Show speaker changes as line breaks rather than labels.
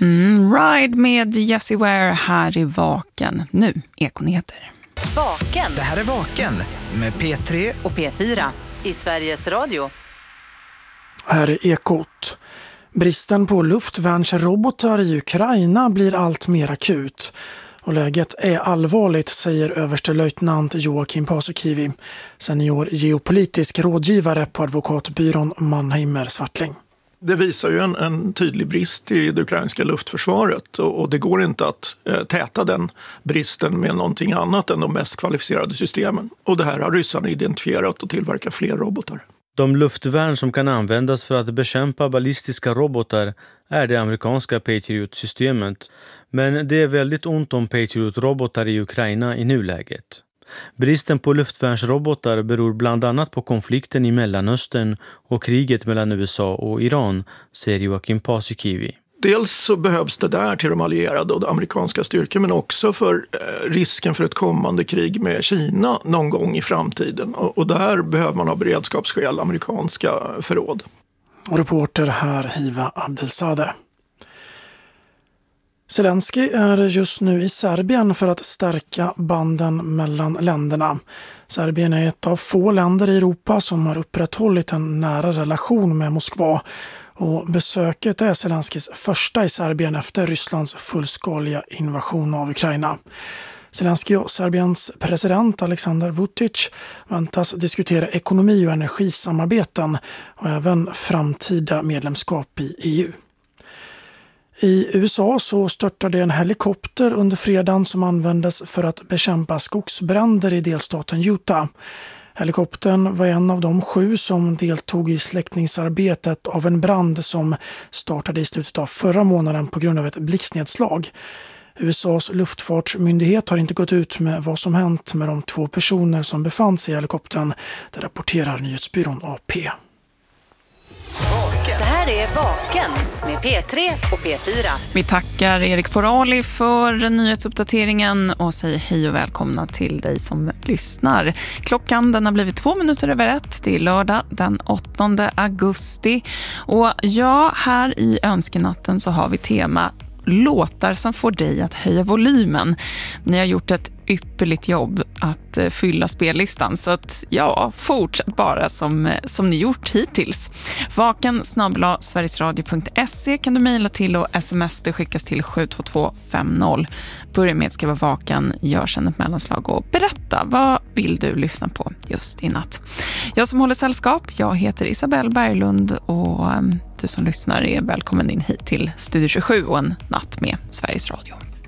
Ride med Jessie Ware här i Vaken. Nu, Ekonyheter.
Vaken.
Det här är Vaken med P3
och P4 i Sveriges Radio.
Här är Ekot. Bristen på luftvärnsrobotar i Ukraina blir allt mer akut. Och läget är allvarligt, säger överstelöjtnant Joakim Paasikivi, senior geopolitisk rådgivare på advokatbyrån Mannheimer Swartling.
Det visar ju en tydlig brist i det ukrainska luftförsvaret och det går inte att täta den bristen med någonting annat än de mest kvalificerade systemen. Och det här har ryssarna identifierat och tillverkar fler robotar.
De luftvärn som kan användas för att bekämpa ballistiska robotar är det amerikanska Patriot-systemet. Men det är väldigt ont om Patriot-robotar i Ukraina i nuläget. Bristen på luftvärnsrobotar beror bland annat på konflikten i Mellanöstern och kriget mellan USA och Iran, säger Joakim Paasikivi.
Dels så behövs det där till de allierade och de amerikanska styrkor, men också för risken för ett kommande krig med Kina någon gång i framtiden. Och där behöver man ha beredskapsskäl, amerikanska förråd.
Och reporter här Hiva Abdelsadeh. Zelensky är just nu i Serbien för att stärka banden mellan länderna. Serbien är ett av få länder i Europa som har upprätthållit en nära relation med Moskva. Och besöket är Zelenskys första i Serbien efter Rysslands fullskaliga invasion av Ukraina. Zelensky och Serbiens president Aleksandar Vučić väntas diskutera ekonomi- och energisamarbeten och även framtida medlemskap i EU. I USA så störtade en helikopter under fredagen som användes för att bekämpa skogsbränder i delstaten Utah. Helikoptern var en av de 7 som deltog i släckningsarbetet av en brand som startade i slutet av förra månaden på grund av ett blixtnedslag. USAs luftfartsmyndighet har inte gått ut med vad som hänt med de 2 personer som befann sig i helikoptern. Det rapporterar nyhetsbyrån AP.
Det här är Vaken med P3 och P4.
Vi tackar Erik Porali för nyhetsuppdateringen och säger hej och välkomna till dig som lyssnar. Klockan den har blivit 2 minuter över 1. Det är lördag den 8 augusti. Och ja, här i önskenatten så har vi tema låtar som får dig att höja volymen. Ni har gjort ett ypperligt jobb att fylla spellistan, så att ja, fortsätt bara som ni gjort hittills. vaken@sverigesradio.se kan du mejla till och sms det skickas till 72250. Börja med att skriva Vaken, gör sedan ett mellanslag och berätta vad vill du lyssna på just i natt. Jag som håller sällskap, jag heter Isabelle Berglund och du som lyssnar är välkommen in hit till Studio 27 och en natt med Sveriges Radio.